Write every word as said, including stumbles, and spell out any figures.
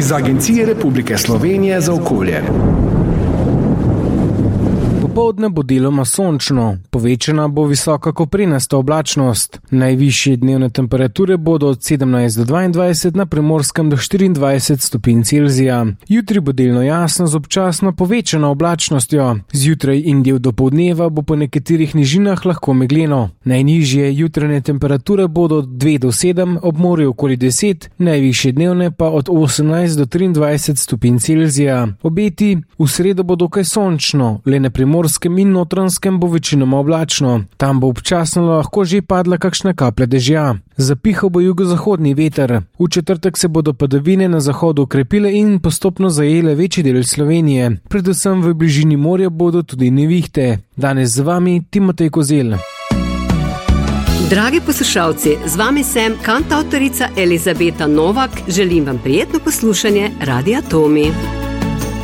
iz Agencije Republike Slovenije za okolje. Popoldne bo deloma sončno, povečana bo visoka koprenasta oblačnost. Najvišje dnevne temperature bodo od sedemnajst do dvaindvajset, na Primorskem do štiriindvajset stopinj Celzija. Jutri bo delno jasno z občasno povečano oblačnostjo. Zjutraj in del dopoldneva bo po nekaterih nižinah lahko megleno. Najnižje jutranje temperature bodo od dve do sedem, ob morju okoli deset, najvišje dnevne pa od osemnajst do triindvajset stopinj Celzija. Obeti v sredo bo dokaj sončno, le na Primorskem in Notranjskem bo večinoma oblačno. Tam bo občasno lahko že padla kakšna kaplja dežja. Zapihal bo jugozahodni veter. V četrtek se bodo padavine na zahodu okrepile in postopno zajele večji del Slovenije. Predvsem v bližini morja bodo tudi nevihte. Danes z vami Timotej Kozel. Dragi poslušalci, z vami sem kantavtorica Elizabeta Novak. Želim vam prijetno poslušanje Radia Tomi.